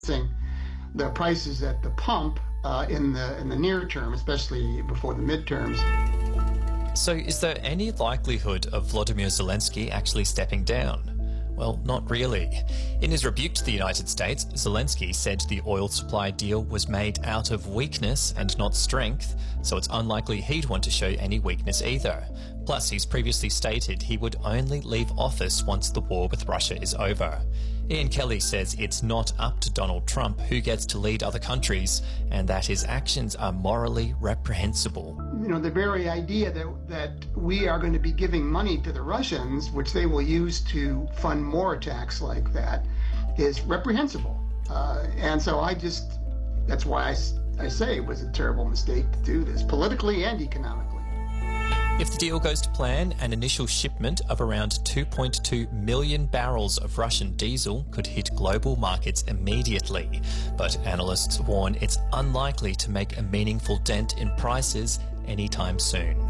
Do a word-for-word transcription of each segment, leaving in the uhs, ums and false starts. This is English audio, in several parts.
the prices at the pump uh, in the in the near term, especially before the midterms. So is there any likelihood of Volodymyr Zelensky actually stepping down? Well, not really. In his rebuke to the United States, Zelensky said the oil supply deal was made out of weakness and not strength, so it's unlikely he'd want to show any weakness either. Plus, he's previously stated he would only leave office once the war with Russia is over. Ian Kelly says it's not up to Donald Trump who gets to lead other countries and that his actions are morally reprehensible. You know, the very idea that, that we are going to be giving money to the Russians, which they will use to fund more attacks like that, is reprehensible. Uh, and so I just, that's why I, I say it was a terrible mistake to do this, politically and economically. If the deal goes to plan, an initial shipment of around two point two million barrels of Russian diesel could hit global markets immediately. But analysts warn it's unlikely to make a meaningful dent in prices anytime soon.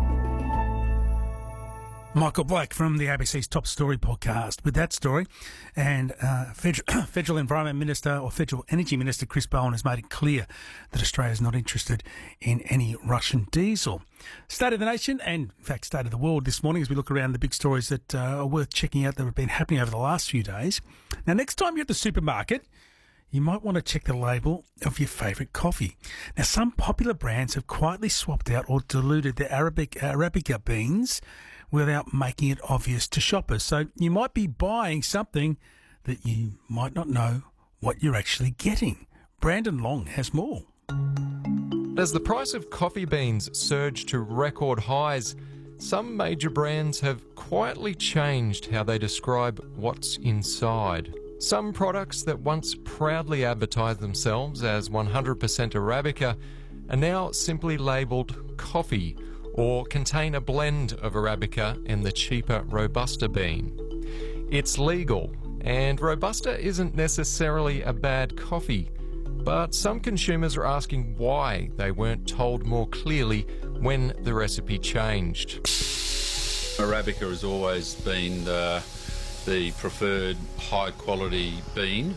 Michael Blake from the A B C's Top Story podcast with that story. And uh, Federal, Federal Environment Minister or Federal Energy Minister Chris Bowen has made it clear that Australia is not interested in any Russian diesel. State of the nation and, in fact, state of the world this morning as we look around the big stories that uh, are worth checking out that have been happening over the last few days. Now, next time you're at the supermarket, you might want to check the label of your favourite coffee. Now, some popular brands have quietly swapped out or diluted their Arabic, Arabica beans without making it obvious to shoppers. So you might be buying something that you might not know what you're actually getting. Brandon Long has more. As the price of coffee beans surged to record highs, some major brands have quietly changed how they describe what's inside. Some products that once proudly advertised themselves as one hundred percent Arabica are now simply labelled coffee or contain a blend of Arabica and the cheaper Robusta bean. It's legal, and Robusta isn't necessarily a bad coffee, but some consumers are asking why they weren't told more clearly when the recipe changed. Arabica has always been the the preferred high-quality bean.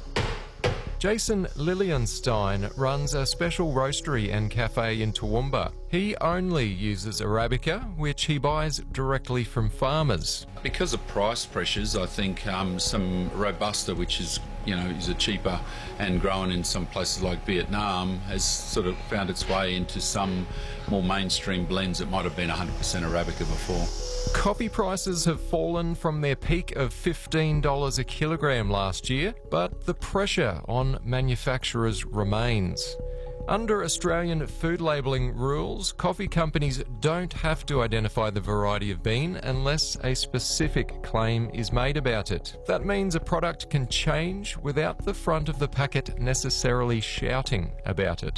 Jason Lilienstein runs a special roastery and cafe in Toowoomba. He only uses Arabica, which he buys directly from farmers. Because of price pressures, I think um, some Robusta, which is, you know, is a cheaper and grown in some places like Vietnam, has sort of found its way into some more mainstream blends that might have been one hundred percent Arabica before. Coffee prices have fallen from their peak of fifteen dollars a kilogram last year, but the pressure on manufacturers remains. Under Australian food labelling rules, coffee companies don't have to identify the variety of bean unless a specific claim is made about it. That means a product can change without the front of the packet necessarily shouting about it.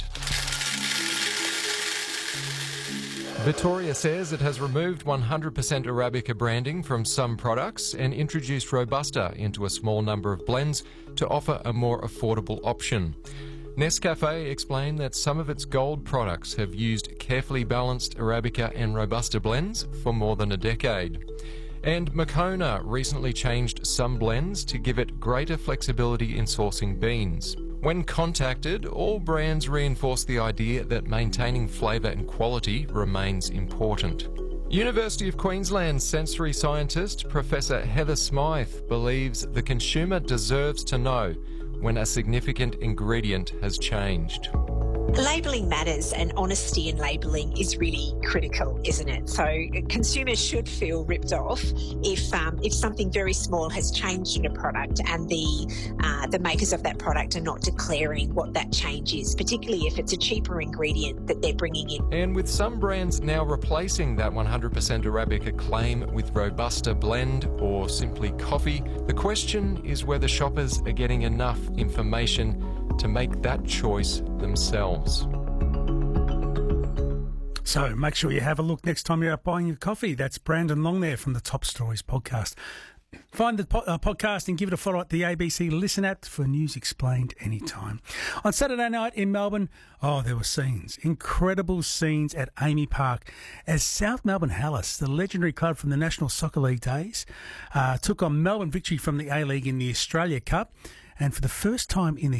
Victoria says it has removed one hundred percent Arabica branding from some products and introduced Robusta into a small number of blends to offer a more affordable option. Nescafe explained that some of its gold products have used carefully balanced Arabica and Robusta blends for more than a decade. And Moccona recently changed some blends to give it greater flexibility in sourcing beans. When contacted, all brands reinforce the idea that maintaining flavour and quality remains important. University of Queensland sensory scientist Professor Heather Smythe believes the consumer deserves to know when a significant ingredient has changed. Labelling matters, and honesty in labelling is really critical, isn't it? So consumers should feel ripped off if um, if something very small has changed in a product and the uh, the makers of that product are not declaring what that change is, particularly if it's a cheaper ingredient that they're bringing in. And with some brands now replacing that one hundred percent Arabica claim with Robusta blend or simply coffee, the question is whether shoppers are getting enough information to make that choice themselves. So make sure you have a look next time you're out buying your coffee. That's Brandon Long there from the Top Stories podcast. Find the po- uh, podcast and give it a follow at the A B C Listen app for news explained anytime. On Saturday night in Melbourne, oh, there were scenes, incredible scenes at Amy Park as South Melbourne Hallis, the legendary club from the National Soccer League days, uh, took on Melbourne Victory from the A-League in the Australia Cup. And for the first time in the